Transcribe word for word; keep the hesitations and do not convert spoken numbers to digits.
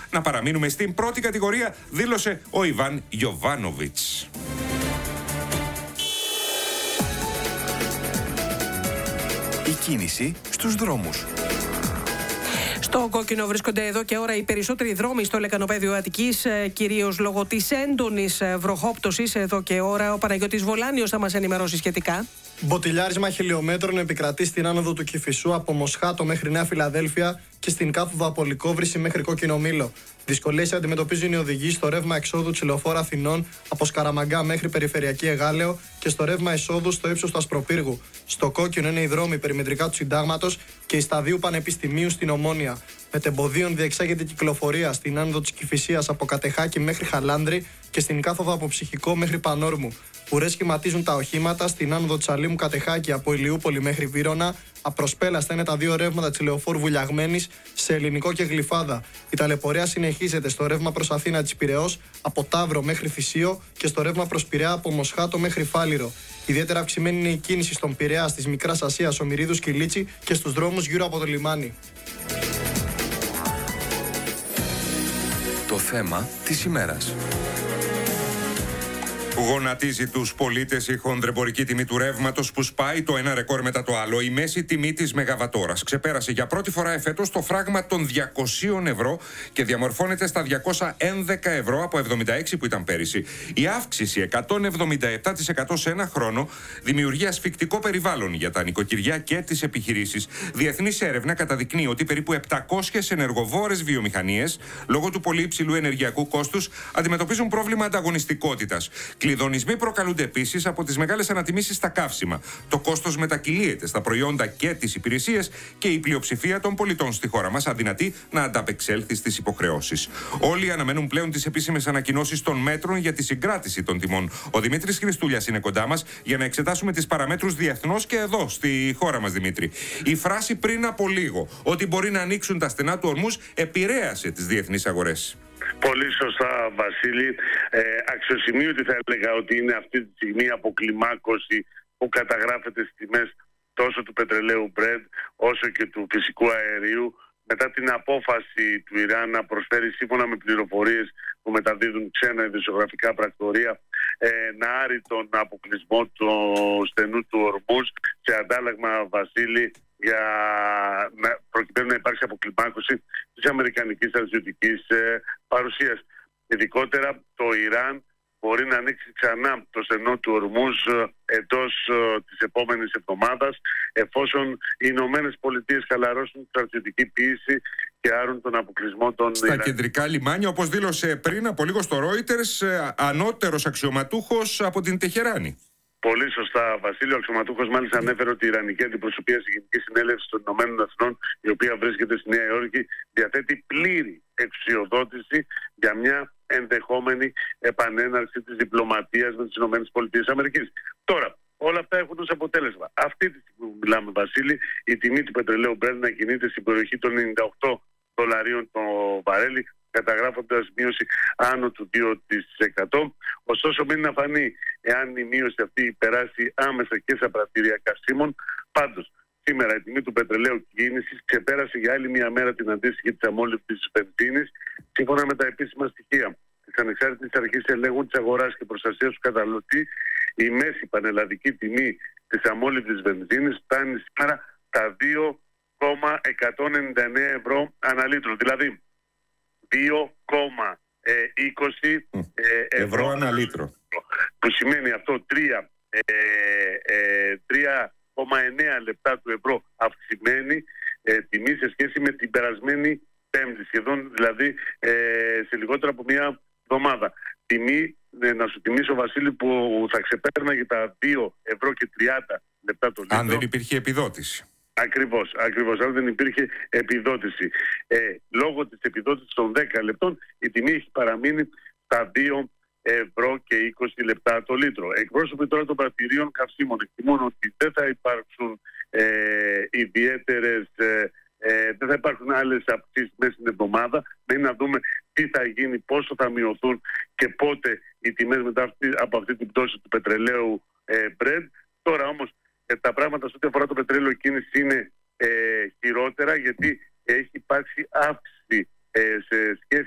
να παραμείνουμε στην πρώτη κατηγορία, δήλωσε ο Ιβάν Γιοβάνοβιτς. Η κίνηση στους δρόμους. Στο κόκκινο βρίσκονται εδώ και ώρα οι περισσότεροι δρόμοι στο λεκανοπέδιο Αττικής, κυρίως λόγω της έντονης βροχόπτωσης εδώ και ώρα. Ο Παναγιώτης Βολάνιος θα μας ενημερώσει σχετικά. Μποτιλιάρισμα χιλιόμετρων επικρατεί στην άνοδο του Κηφισού από Μοσχάτο μέχρι Νέα Φιλαδέλφια και στην κάθοδο από Λυκόβρηση μέχρι Κόκκινο Μήλο. Δυσκολίες αντιμετωπίζουν οι οδηγοί στο ρεύμα εξόδου της Λεωφόρου Αθηνών από Σκαραμαγκά μέχρι Περιφερειακή Εγάλεο και στο ρεύμα εισόδου στο ύψος του Ασπροπύργου. Στο κόκκινο είναι οι δρόμοι περιμετρικά του Συντάγματος και η Σταδίου Πανεπιστημίου στην Ομόνια. Μετεμποδίων διεξάγεται κυκλοφορία στην άνοδο της Κηφισίας από Κατεχάκη μέχρι Χαλάνδρη και στην κάθοδο από Ψυχικό μέχρι Πανόρμου. Ουρές σχηματίζουν τα οχήματα στην άνοδο της Αλήμου Κατεχάκη από Ηλιούπολη μέχρι Βύρωνα. Απροσπέλαστα είναι τα δύο ρεύματα της Λεωφόρου Βουλιαγμένης σε Ελληνικό και Γλυφάδα. Η ταλαιπωρία συνεχίζεται στο ρεύμα προς Αθήνα της Πειραιώς από Ταύρο μέχρι Θησίο και στο ρεύμα προς Πειραιά από Μοσχάτο μέχρι Φάληρο. Ιδιαίτερα αυξημένη είναι η κίνηση στον Πειραιά, της Μικράς Ασίας, Ομηρίδους Κιλίτσι και στους δρόμους γύρω από το λιμάνι. Το θέμα της ημέρας. Γονατίζει τους πολίτες η χονδρεμπορική τιμή του ρεύματος που σπάει το ένα ρεκόρ μετά το άλλο. Η μέση τιμή της μεγαβατόρας ξεπέρασε για πρώτη φορά εφέτος το φράγμα των διακόσια ευρώ και διαμορφώνεται στα διακόσια έντεκα ευρώ από εβδομήντα έξι που ήταν πέρυσι. Η αύξηση εκατόν εβδομήντα επτά τοις εκατό σε ένα χρόνο δημιουργεί ασφικτικό περιβάλλον για τα νοικοκυριά και τις επιχειρήσεις. Διεθνής έρευνα καταδεικνύει ότι περίπου επτακόσιες ενεργοβόρες βιομηχανίες, λόγω του πολύ υψηλού ενεργειακού κόστους, αντιμετωπίζουν πρόβλημα ανταγωνιστικότητας. Κλειδονισμοί προκαλούνται επίσης από τις μεγάλες ανατιμήσεις στα καύσιμα. Το κόστος μετακυλίεται στα προϊόντα και τις υπηρεσίες και η πλειοψηφία των πολιτών στη χώρα μας αδυνατεί να ανταπεξέλθει στις υποχρεώσεις. Όλοι αναμένουν πλέον τις επίσημες ανακοινώσεις των μέτρων για τη συγκράτηση των τιμών. Ο Δημήτρης Χριστούλιας είναι κοντά μας για να εξετάσουμε τις παραμέτρους διεθνώς και εδώ στη χώρα μας, Δημήτρη. Η φράση πριν από λίγο ότι μπορεί να ανοίξουν τα στενά του ορμούς επηρέασε τις διεθνείς αγορές. Πολύ σωστά, Βασίλη. Ε, αξιοσημείωτη θα έλεγα ότι είναι αυτή τη στιγμή η αποκλιμάκωση που καταγράφεται στις τιμές τόσο του πετρελαίου Brent όσο και του φυσικού αερίου μετά την απόφαση του Ιράν να προσφέρει, σύμφωνα με πληροφορίες που μεταδίδουν ξένα ειδησιογραφικά πρακτορία, ε, να άρει τον αποκλεισμό του στενού του ορμούς σε αντάλλαγμα, Βασίλη, για να, προκειμένου να υπάρξει αποκλιμάκωση της αμερικανικής στρατιωτικής ε, παρουσίας. Ειδικότερα το Ιράν μπορεί να ανοίξει ξανά το στενό του ορμούς ε, εντός ε, της επόμενης εβδομάδας, εφόσον οι Ηνωμένες Πολιτείες χαλαρώσουν τη στρατιωτική πίεση και άρουν τον αποκλεισμό των στα Ιραν. Κεντρικά λιμάνια, όπως δήλωσε πριν από λίγο στο Reuters ε, ανώτερος αξιωματούχος από την Τεχεράνη. Πολύ σωστά, Βασίλειο. Ο αξιωματούχος μάλιστα ανέφερε ότι η Ιρανική αντιπροσωπεία στη Γενική Συνέλευση των Ηνωμένων Εθνών, η οποία βρίσκεται στη Νέα Υόρκη, διαθέτει πλήρη εξουσιοδότηση για μια ενδεχόμενη επανέναρξη της διπλωματίας με τις Ηνωμένες Πολιτείες Αμερικής. Τώρα, όλα αυτά έχουν ως αποτέλεσμα. Αυτή τη στιγμή που μιλάμε, Βασίλη, η τιμή του πετρελαίου Brent να κινείται στην περιοχή των ενενήντα οκτώ δολαρίων το βαρέλι, καταγράφοντας μείωση άνω του δύο τοις εκατό. Ωστόσο, μένει να φανεί εάν η μείωση αυτή περάσει άμεσα και στα πρατήρια καυσίμων. Πάντως, σήμερα η τιμή του πετρελαίου κίνησης ξεπέρασε για άλλη μια μέρα την αντίστοιχη της αμόλυβδης βενζίνης. Σύμφωνα με τα επίσημα στοιχεία της Ανεξάρτητης Αρχής Ελέγχου της Αγοράς και Προστασίας του Καταναλωτή, η μέση πανελλαδική τιμή της αμόλυβδης βενζίνης φτάνει σήμερα τα δύο κόμμα εκατόν ενενήντα εννέα ευρώ ανά λίτρο. Δηλαδή, δύο κόμμα είκοσι ε, ευρώ, ευρώ ανά λίτρο. Που σημαίνει αυτό τρία κόμμα εννέα λεπτά του ευρώ αυξημένη ε, τιμή σε σχέση με την περασμένη Πέμπτη, σχεδόν δηλαδή ε, σε λιγότερο από μια εβδομάδα. Τιμή, ε, να σου τιμήσω, Βασίλη, που θα ξεπέρναγε τα δύο ευρώ και τριάντα λεπτά το λίτρο. Αν δεν υπήρχε επιδότηση. Ακριβώς, ακριβώς, αν δεν υπήρχε επιδότηση. Ε, λόγω της επιδότησης των δέκα λεπτών, η τιμή έχει παραμείνει στα δύο ευρώ και είκοσι λεπτά το λίτρο. Εκπρόσωποι τώρα των πρατηρίων καυσίμων εκτιμούν ότι δεν θα υπάρξουν ε, ιδιαίτερες, ε, ε, δεν θα υπάρχουν άλλες αυξήσεις μέσα στην εβδομάδα. Μένει να δούμε τι θα γίνει, πόσο θα μειωθούν και πότε οι τιμές μετά αυτή, από αυτή την πτώση του πετρελαίου ε, Brent. Τώρα όμως ε, τα πράγματα σε ό,τι αφορά το πετρέλαιο κίνηση είναι ε, χειρότερα, γιατί έχει υπάρξει αύξηση ε, σε σχέση